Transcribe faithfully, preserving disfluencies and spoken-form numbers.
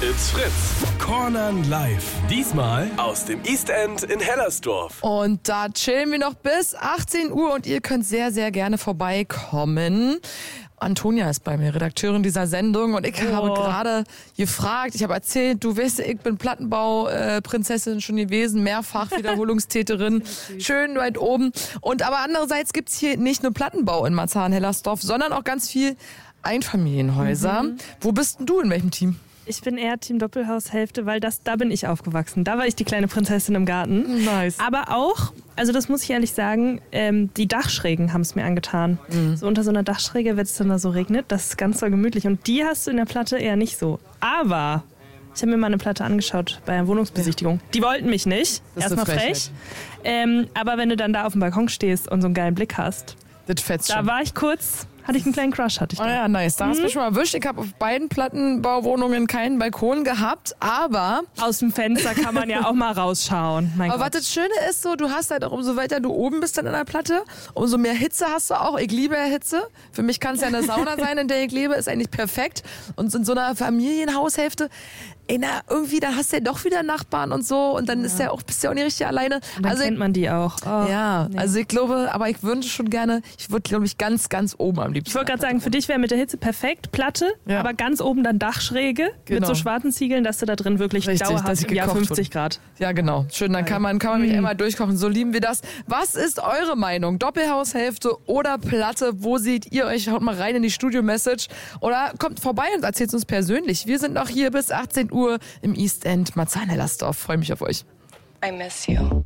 It's Fritz. Cornern live. Diesmal aus dem East End in Hellersdorf. Und da chillen wir noch bis achtzehn Uhr und ihr könnt sehr, sehr gerne vorbeikommen. Antonia ist bei mir, Redakteurin dieser Sendung, und ich oh. habe gerade gefragt, ich habe erzählt, du weißt, ich bin Plattenbau-Prinzessin schon gewesen, mehrfach Wiederholungstäterin, schön weit oben. Und aber andererseits gibt's hier nicht nur Plattenbau in Marzahn-Hellersdorf, sondern auch ganz viel Einfamilienhäuser. Mhm. Wo bist denn du, in welchem Team? Ich bin eher Team Doppelhaushälfte, weil das, da bin ich aufgewachsen. Da war ich die kleine Prinzessin im Garten. Nice. Aber auch, also das muss ich ehrlich sagen, ähm, die Dachschrägen haben es mir angetan. Mhm. So unter so einer Dachschräge, wenn es dann da so regnet, das ist ganz doll gemütlich. Und die hast du in der Platte eher nicht so. Aber ich habe mir mal eine Platte angeschaut bei einer Wohnungsbesichtigung. Die wollten mich nicht. Erstmal frech. Ähm, aber wenn du dann da auf dem Balkon stehst und so einen geilen Blick hast, das fetzt da schon. war ich kurz... Hatte ich einen kleinen Crush, hatte ich da. Oh ja, nice. Da mhm. hast du mich schon mal erwischt. Ich habe auf beiden Plattenbauwohnungen keinen Balkon gehabt, aber... Aus dem Fenster kann man ja auch mal rausschauen. Mein aber Gott. was das Schöne ist, so, du hast halt auch, umso weiter du oben bist dann in der Platte, umso mehr Hitze hast du auch. Ich liebe ja Hitze. Für mich kann es ja eine Sauna sein, in der ich lebe. Ist eigentlich perfekt. Und in so einer Familienhaushälfte, ey, na, irgendwie, da hast du ja doch wieder Nachbarn und so. Und dann ja. ist ja auch, bist du ja auch nicht richtig alleine. Und dann also, kennt man die auch. Oh, ja, nee. also ich glaube, aber ich wünsche schon gerne, ich würde, glaube ich, ganz, ganz oben am liebsten. Ich wollte gerade sagen, für dich wäre mit der Hitze perfekt, Platte, ja. aber ganz oben dann Dachschräge genau. mit so schwarzen Ziegeln, dass du da drin wirklich richtig, dauerhaft im Jahr fünfzig Grad. Ja, genau. Schön, dann kann man, kann man mich mhm. einmal durchkochen. So lieben wir das. Was ist eure Meinung? Doppelhaushälfte oder Platte? Wo seht ihr euch? Haut mal rein in die Studio-Message oder kommt vorbei und erzählt es uns persönlich. Wir sind noch hier bis achtzehn Uhr im East End Marzahn-Hellersdorf. Freue mich auf euch. I miss you.